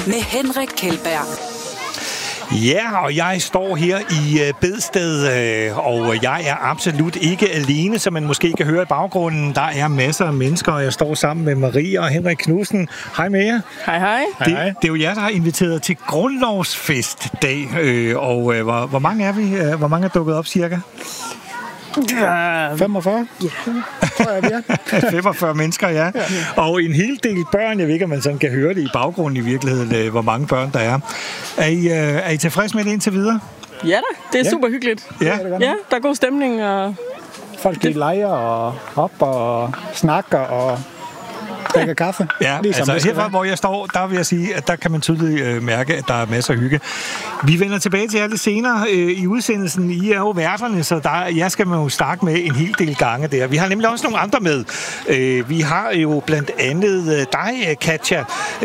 med Henrik Kjeldberg. Ja, og jeg står her i Bedsted, og jeg er absolut ikke alene, som man måske kan høre i baggrunden. Der er masser af mennesker, og jeg står sammen med Maria og Henrik Knudsen. Hej med jer. Hej, hej. Det er jo jer, der har inviteret til grundlovsfestdag, og hvor mange er vi? Hvor mange er dukket op cirka? 45? Ja, tror jeg, vi er. 45 mennesker, ja. Og en hel del børn. Jeg ved ikke, om man sådan kan høre det i baggrunden i virkeligheden, hvor mange børn der er. Er I tilfreds med det indtil videre? Ja da, det er super hyggeligt. Ja. Ja, der er god stemning. Og folk de leger og hopper og snakker og drikker kaffe. Ja, altså herfra, hvor jeg står, der vil jeg sige, at der kan man tydeligt mærke, at der er masser af hygge. Vi vender tilbage til jer lidt senere i udsendelsen. I er jo værterne, så jeg skal man jo starte med en hel del gange der. Vi har nemlig også nogle andre med. Vi har jo blandt andet dig, Katja.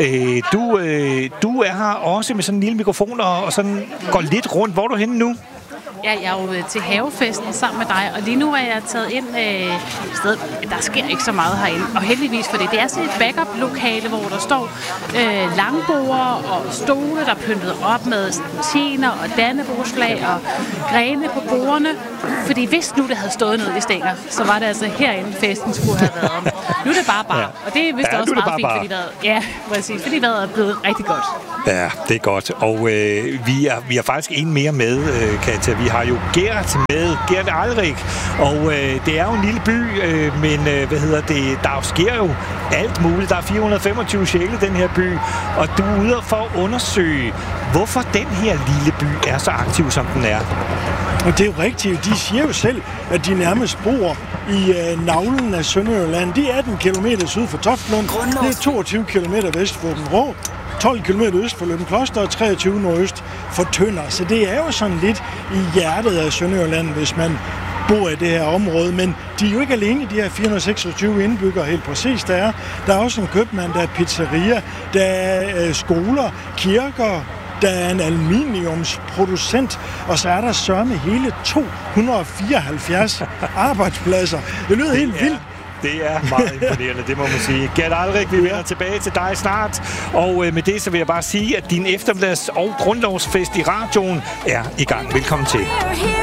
Du er her også med sådan en lille mikrofon og sådan går lidt rundt. Hvor er du henne nu? Ja, jeg er jo til havefesten sammen med dig, og lige nu er jeg taget ind et sted, der sker ikke så meget herinde, og heldigvis for det. Det er sådan et backup-lokale, hvor der står langborde og stole, der er pyntet op med tiner og dannebrogsflag og grene på bordene. Fordi hvis nu det havde stået noget i stænger, så var det altså herinde, festen skulle have været. Nu er det bare. Ja. Og det er vist også meget fint, fordi fordi vejret er blevet rigtig godt. Ja, det er godt. Og vi har faktisk en mere med, Katja. Vi har jo Gert med, Gert Alrik. Og det er jo en lille by, men der sker jo alt muligt. Der er 425 sjæle i den her by, og du er ude for at undersøge, hvorfor den her lille by er så aktiv, som den er. Og det er jo rigtigt. De siger jo selv, at de nærmest bor i navlen af Sønderjylland. De er 18 km syd for Toftlund. Det er 22 km vest for Åbenrå. 12 km øst for Løgumkloster og 23 nordøst for Tønder. Så det er jo sådan lidt i hjertet af Sønderjylland, hvis man bor i det her område. Men de er jo ikke alene, de her 426 indbyggere helt præcis. Der er også en købmand, der er pizzeria, der er skoler, kirker, der er en aluminiumsproducent, og så er der sørme hele 274 arbejdspladser. Det lyder helt vildt. Det er meget imponerende, det må man sige. Gert Alrik, vi vender tilbage til dig snart. Og med det så vil jeg bare sige, at din eftermiddags- og grundlovsfest i radioen er i gang. Velkommen til.